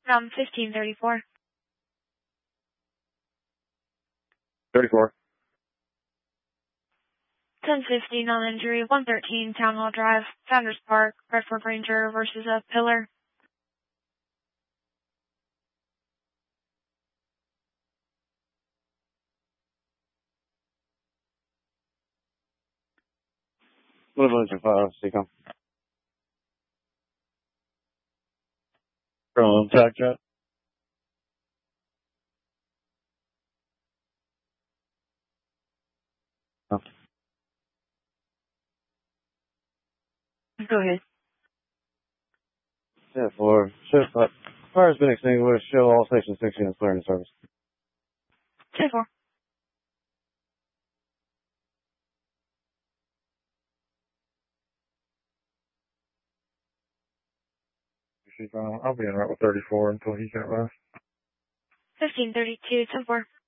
From 1534. 34. 1050 non-injury, 113 Town Hall Drive, Founders Park, Redford Ranger versus a Pillar. Louisville 5, Seacom. From Tac Jet. Oh. Go ahead. Yeah, for shift. Fire's been extinguished. Show all station 6 units clearing service. 10-4. I'll be in route with 34 until he got left. 1532, 10-4.